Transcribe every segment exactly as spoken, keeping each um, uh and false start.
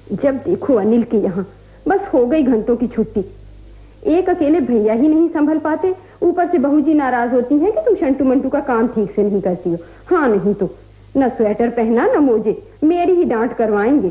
जब देखो अनिल के यहाँ बस हो गई घंटों की छुट्टी। एक अकेले भैया ही नहीं संभल पाते, ऊपर से बहू जी नाराज होती हैं कि तुम शंटू मंटू का काम ठीक से नहीं करती हो। हाँ नहीं तो न स्वेटर पहना न मोजे, मेरी ही डांट करवाएंगे।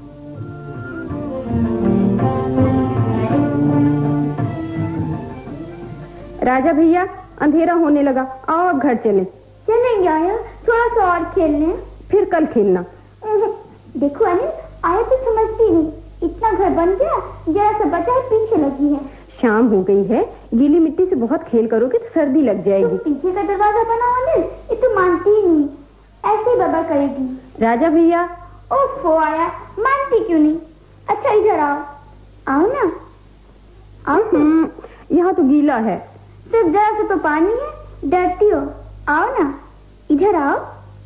राजा भैया अंधेरा होने लगा, आओ अब घर चलें। चलेंगे आया, थोड़ा सा और खेल लें, फिर कल खेलना। देखो अनिल, आया तो समझती नहीं, इतना घर बन गया, जरा सा बचा है पीछे लगी है। शाम हो गई है, गीली मिट्टी से बहुत खेल करोगे तो सर्दी लग जाएगी। तो पीछे का दरवाजा बना अनिल, ये तो मानती ही नहीं, ऐसे ही बबा करेगी। राजा भैया ओफो आया, मानती क्यों नहीं? अच्छा इधर आओ, आओ ना, आओ। यहाँ तो गीला है, सिर्फ जरा सा तो पानी है, डरती हो? आओ ना, इधर आओ,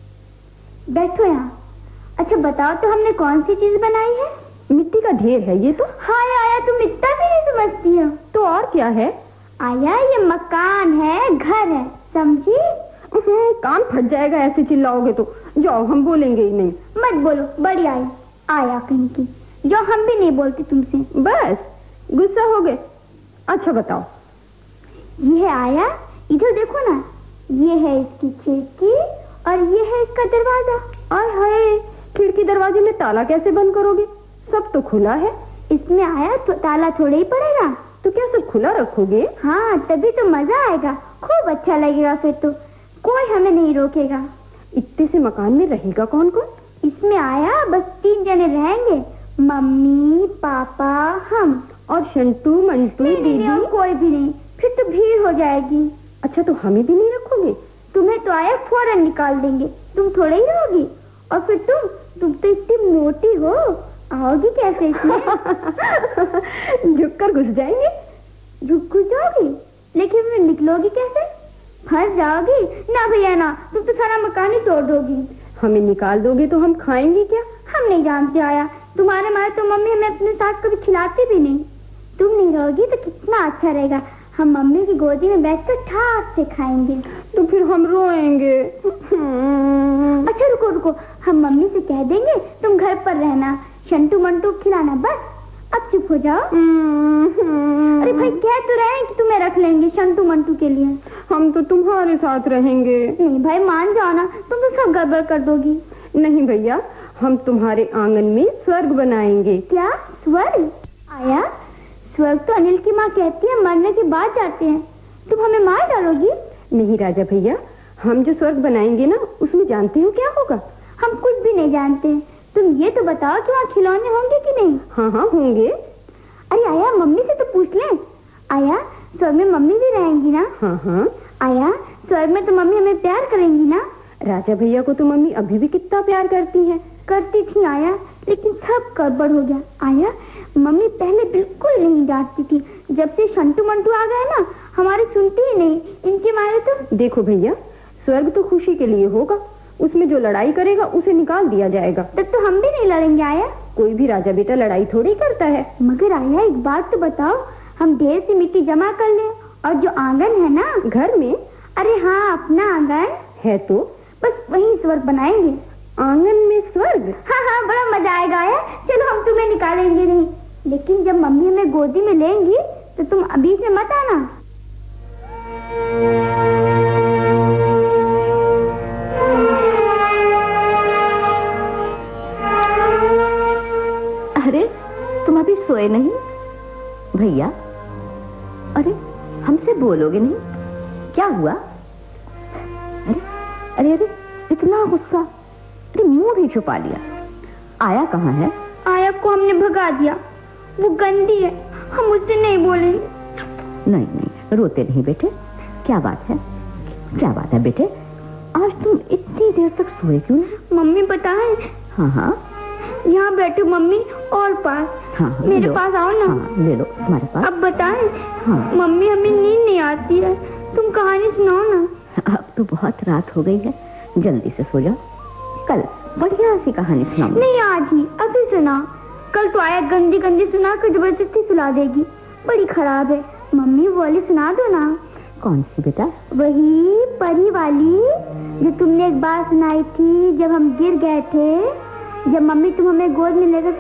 बैठो यहाँ। अच्छा बताओ तो हमने कौन सी चीज बनाई है? मिट्टी का ढेर है ये तो। हाँ आया, तुम इतना भी नहीं समझती हो। तो और क्या है? आया ये मकान है, घर है, समझी? कान फट जाएगा ऐसे चिल्लाओगे तो। जाओ, हम बोलेंगे ही नहीं। मत बोलो, बड़ी आई आया कहीं की, जो हम भी नहीं बोलते तुमसे। बस गुस्सा हो गए। अच्छा बताओ। ये है आया, इधर देखो ना, ये है इसकी खिड़की और ये है इसका दरवाजा। आय हाय, खिड़की दरवाजे में ताला कैसे बंद करोगे? सब तो खुला है। इसमें आया तो ताला थोड़ा ही पड़ेगा। तो क्या सब खुला रखोगे? हाँ, तभी तो मजा आएगा, खूब अच्छा लगेगा, फिर तो कोई हमें नहीं रोकेगा। इतने से मकान में रहेगा कौन कौन? इसमें आया बस तीन जने रहेंगे, मम्मी पापा हम। और शंटू मंटू दीदी? और कोई भी नहीं, फिर तो भीड़ हो जाएगी। अच्छा तो हमें भी नहीं रखोगे? तुम्हें तो आया फौरन निकाल देंगे, तुम थोड़े ही रहोगी। और फिर तुम तुम तो इतनी मोटी हो, आओगी कैसे इसमें? झुक कर घुस जाएंगे। झुक घुस जाओगी, लेकिन फिर निकलोगी कैसे? फंस जाओगी ना भैया ना, तुम तो सारा मकान ही तोड़ दोगी। हमें निकाल दोगे तो हम खाएंगे क्या? हम नहीं जानते आया, तुम्हारे मारे तो मम्मी हमें अपने साथ कभी खिलाती भी नहीं। तुम नहीं रहोगी तो कितना अच्छा रहेगा, हम मम्मी की गोदी में बैठकर ठाक से खाएंगे। तो फिर हम रोएंगे। अच्छा रुको रुको, हम मम्मी से कह देंगे तुम घर पर रहना, शंटू मंटू खिलाना, बस। अब चुप हो जाओ। अरे भाई कह तो रहे हैं कि तुम्हें रख लेंगे शंटू मंटू के लिए। हम तो तुम्हारे साथ रहेंगे। नहीं भाई मान जाओ ना, तुम तो सब गड़बड़ कर दोगी। नहीं भैया, हम तुम्हारे आंगन में स्वर्ग बनाएंगे। क्या स्वर्ग? आया, स्वर्ग तो अनिल की माँ कहती है मरने के बाद जाते हैं, तुम हमें मार डालोगी? नहीं राजा भैया, हम जो स्वर्ग बनाएंगे ना, उसमें जानते हो क्या होगा? हम कुछ भी नहीं जानते, तुम ये तो बताओ कि वहाँ खिलौने होंगे कि नहीं? हाँ हाँ होंगे। अरे आया, मम्मी से तो पूछ ले। आया, स्वर्ग में मम्मी भी रहेंगी ना? हाँ हाँ। आया, स्वर्ग में तो मम्मी हमें प्यार करेंगी ना? राजा भैया को तो मम्मी अभी भी कितना प्यार करती है। करती थी आया, लेकिन सब गड़बड़ हो गया। आया, मम्मी पहले बिल्कुल नहीं डांटती थी, जब से शंटू मंटू आ गए ना, हमारी सुनती ही नहीं, इनके मारे तो। देखो भैया, स्वर्ग तो खुशी के लिए होगा, उसमें जो लड़ाई करेगा उसे निकाल दिया जाएगा। तब तो हम भी नहीं लड़ेंगे आया। कोई भी राजा बेटा लड़ाई थोड़ी करता है। मगर आया एक बात तो बताओ, हम ढेर सी मिट्टी जमा कर लें और जो आंगन है ना घर में, अरे हाँ अपना आंगन है तो बस वही स्वर्ग बनाएंगे। आंगन में स्वर्ग? हाँ हाँ बड़ा मजा आएगा आया। चलो हम तुम्हें निकालेंगे नहीं, लेकिन जब मम्मी हमें गोदी में लेंगी तो तुम अभी से मत आना। अरे तुम अभी सोए नहीं भैया? अरे हमसे बोलोगे नहीं, क्या हुआ? अरे अरे अरे इतना गुस्सा, अरे मुंह भी छुपा लिया। आया कहाँ है? आया को हमने भगा दिया, वो गंदी है, हम उससे नहीं बोलेंगे। नहीं नहीं रोते नहीं बेटे, क्या बात है? क्या बात है बेटे, आज तुम इतनी देर तक सोए क्यों नहीं? मम्मी बताएं? हाँ हाँ यहाँ बैठो मम्मी और पास। हाँ, हाँ, मेरे लो, पास आओ ना। हाँ, ले लो तुम्हारे पास। अब बताएं? हाँ। मम्मी हमें नींद नहीं आती है, तुम कहानी सुनाओ ना। अब तो बहुत रात हो गई है, जल्दी से सो जाओ, कल बढ़िया सी कहानी सुनाऊंगी। नहीं आज ही, अभी सुना। कल तो आया गंदी गंदी सुना कर जबरदस्ती सुला देगी, बड़ी खराब है। मम्मी वो वाली सुना दो ना। कौन सी बेटा? वही परी वाली जो तुमने एक बार सुनाई थी, जब हम गिर गए थे, जब मम्मी तुम हमें गोद में लेकर